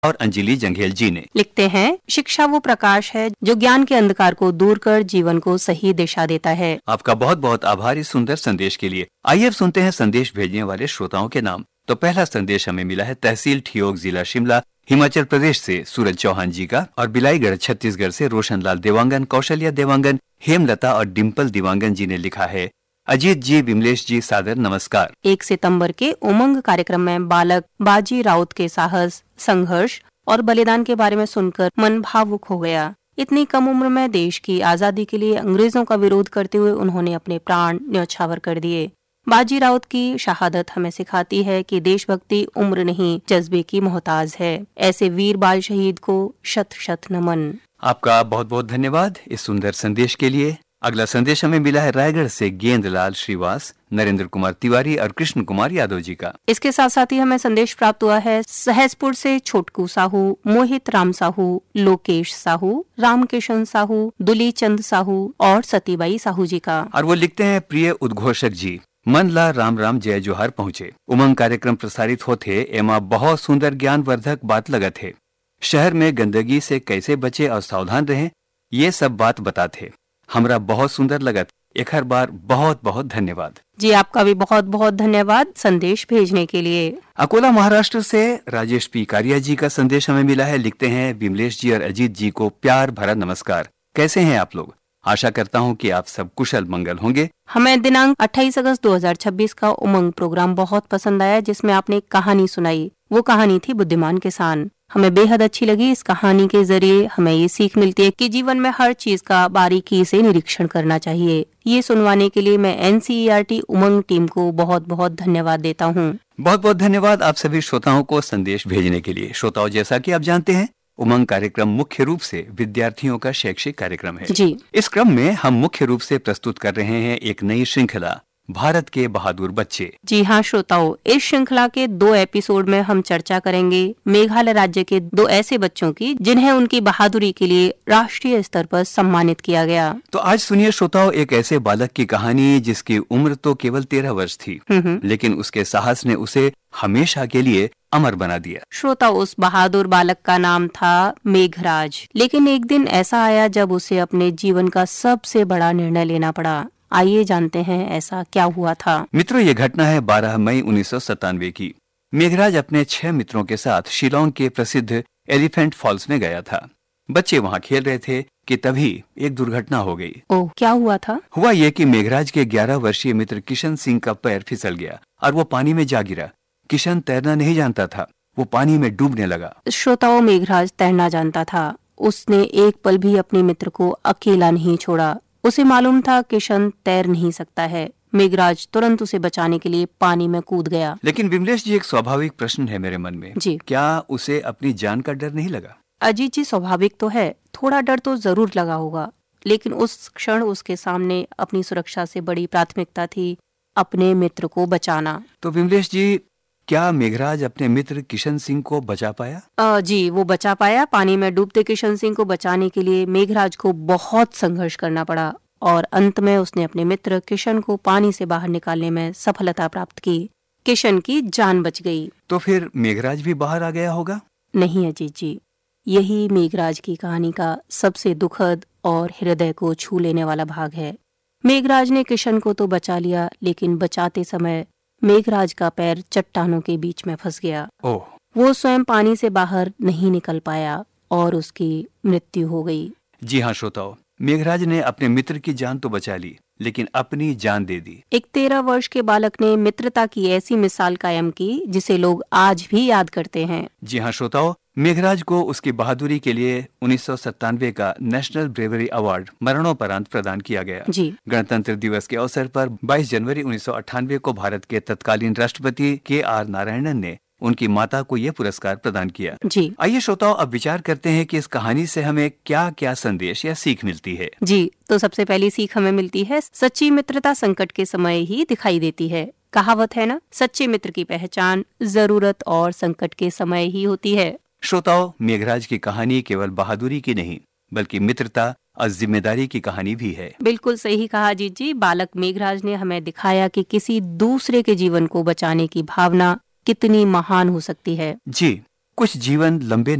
और अंजलि जंघेल जी ने। लिखते हैं, शिक्षा वो प्रकाश है जो ज्ञान के अंधकार को दूर कर जीवन को सही दिशा देता है। आपका बहुत बहुत आभार इस सुंदर संदेश के लिए। आइए अब सुनते हैं संदेश भेजने वाले श्रोताओं के नाम। तो पहला संदेश हमें मिला है तहसील ठियोग, जिला शिमला, हिमाचल प्रदेश से सूरज चौहान जी का, और बिलाईगढ़ छत्तीसगढ़ से रोशनलाल देवांगन, कौशल्या देवांगन, हेमलता और डिम्पल देवांगन जी ने लिखा है, अजीत जी, विमलेश जी, सादर नमस्कार। 1 सितंबर के उमंग कार्यक्रम में बालक बाजी राउत के साहस, संघर्ष और बलिदान के बारे में सुनकर मन भावुक हो गया। इतनी कम उम्र में देश की आजादी के लिए अंग्रेजों का विरोध करते हुए उन्होंने अपने प्राण न्यौछावर कर दिए। बाजी राउत की शहादत हमें सिखाती है कि देशभक्ति उम्र नहीं, जज्बे की मोहताज है। ऐसे वीर बाल शहीद को शत शत नमन। आपका बहुत बहुत धन्यवाद इस सुंदर संदेश के लिए। अगला संदेश हमें मिला है रायगढ़ से गेंदलाल श्रीवास, नरेंद्र कुमार तिवारी और कृष्ण कुमार यादव जी का। इसके साथ साथ ही हमें संदेश प्राप्त हुआ है सहसपुर से छोटकू साहू, मोहित राम साहू, लोकेश साहू, रामकिशन साहू, दुली चंद साहू और सतीबाई साहू जी का। और वो लिखते हैं, प्रिय उद्घोषक जी, मन ला राम राम जय जोहार पहुँचे। उमंग कार्यक्रम प्रसारित होते एमा बहुत सुंदर ज्ञानवर्धक बात लगत है। शहर में गंदगी से कैसे बचे और सावधान रहें, ये सब बात बताते। हमरा बहुत सुंदर लगत। एक हर बार बहुत बहुत धन्यवाद जी। आपका भी बहुत बहुत धन्यवाद संदेश भेजने के लिए। अकोला महाराष्ट्र से राजेश पी कारिया जी का संदेश हमें मिला है। लिखते हैं, विमलेश जी और अजीत जी को प्यार भरा नमस्कार। कैसे हैं आप लोग? आशा करता हूं कि आप सब कुशल मंगल होंगे। हमें दिनांक 28 अगस्त 2026 का उमंग प्रोग्राम बहुत पसंद आया, जिसमें आपने एक कहानी सुनाई। वो कहानी थी बुद्धिमान किसान। हमें बेहद अच्छी लगी। इस कहानी के जरिए हमें ये सीख मिलती है कि जीवन में हर चीज का बारीकी से निरीक्षण करना चाहिए। ये सुनवाने के लिए मैं NCERT उमंग टीम को बहुत बहुत धन्यवाद देता हूँ। बहुत बहुत धन्यवाद आप सभी श्रोताओं को संदेश भेजने के लिए। श्रोताओं, जैसा कि आप जानते हैं, उमंग कार्यक्रम मुख्य रूप से विद्यार्थियों का शैक्षिक कार्यक्रम है जी। इस क्रम में हम मुख्य रूप से प्रस्तुत कर रहे हैं एक नई श्रृंखला, भारत के बहादुर बच्चे। जी हाँ श्रोताओं, इस श्रृंखला के 2 एपिसोड में हम चर्चा करेंगे मेघालय राज्य के 2 ऐसे बच्चों की जिन्हें उनकी बहादुरी के लिए राष्ट्रीय स्तर पर सम्मानित किया गया। तो आज सुनिए श्रोताओं, एक ऐसे बालक की कहानी जिसकी उम्र तो केवल 13 वर्ष थी, लेकिन उसके साहस ने उसे हमेशा के लिए अमर बना दिया। श्रोता, उस बहादुर बालक का नाम था मेघराज। लेकिन एक दिन ऐसा आया जब उसे अपने जीवन का सबसे बड़ा निर्णय लेना पड़ा। आइए जानते हैं ऐसा क्या हुआ था। मित्रों, ये घटना है 12 मई 1997 की। मेघराज अपने 6 मित्रों के साथ शिलोंग के प्रसिद्ध एलिफेंट फॉल्स में गया था। बच्चे वहाँ खेल रहे थे कि तभी एक दुर्घटना हो गई। ओह, क्या हुआ था? हुआ ये कि मेघराज के 11 वर्षीय मित्र किशन सिंह का पैर फिसल गया और वो पानी में जा गिरा। किशन तैरना नहीं जानता था, वो पानी में डूबने लगा। श्रोताओं, मेघराज तैरना जानता था। उसने एक पल भी अपने मित्र को अकेला नहीं छोड़ा। उसे मालूम था किशन तैर नहीं सकता है। मेघराज तुरंत उसे बचाने के लिए पानी में कूद गया। लेकिन विमलेश जी, एक स्वाभाविक प्रश्न है मेरे मन में जी। क्या उसे अपनी जान का डर नहीं लगा? अजीत जी, स्वाभाविक तो है, थोड़ा डर तो जरूर लगा होगा, लेकिन उस क्षण उसके सामने अपनी सुरक्षा से बड़ी प्राथमिकता थी अपने मित्र को बचाना। तो विमलेश जी, क्या मेघराज अपने मित्र किशन सिंह को बचा पाया? जी, वो बचा पाया। पानी में डूबते किशन सिंह को बचाने के लिए मेघराज को बहुत संघर्ष करना पड़ा और अंत में उसने अपने मित्र किशन को पानी से बाहर निकालने में सफलता प्राप्त की। किशन की जान बच गई। तो फिर मेघराज भी बाहर आ गया होगा? नहीं अजीत जी, यही मेघराज की कहानी का सबसे दुखद और हृदय को छू लेने वाला भाग है। मेघराज ने किशन को तो बचा लिया, लेकिन बचाते समय मेघराज का पैर चट्टानों के बीच में फंस गया। ओह। वो स्वयं पानी से बाहर नहीं निकल पाया और उसकी मृत्यु हो गई। जी हाँ श्रोताओ, मेघराज ने अपने मित्र की जान तो बचा ली, लेकिन अपनी जान दे दी। एक 13 वर्ष के बालक ने मित्रता की ऐसी मिसाल कायम की जिसे लोग आज भी याद करते हैं। जी हाँ श्रोताओ, मेघराज को उसकी बहादुरी के लिए 1997 का नेशनल ब्रेवरी अवार्ड मरणोपरांत प्रदान किया गया। जी। गणतंत्र दिवस के अवसर पर 22 जनवरी 1998 को भारत के तत्कालीन राष्ट्रपति KR नारायणन ने उनकी माता को यह पुरस्कार प्रदान किया। जी। आइए श्रोताओं, अब विचार करते हैं कि इस कहानी से हमें क्या क्या संदेश या सीख मिलती है। जी, तो सबसे पहली सीख हमें मिलती है, सच्ची मित्रता संकट के समय ही दिखाई देती है। कहावत है ना, सच्चे मित्र की पहचान जरूरत और संकट के समय ही होती है। श्रोताओं, मेघराज की कहानी केवल बहादुरी की नहीं, बल्कि मित्रता और जिम्मेदारी की कहानी भी है। बिल्कुल सही कहा जीत जी। बालक मेघराज ने हमें दिखाया कि किसी दूसरे के जीवन को बचाने की भावना कितनी महान हो सकती है। जी, कुछ जीवन लंबे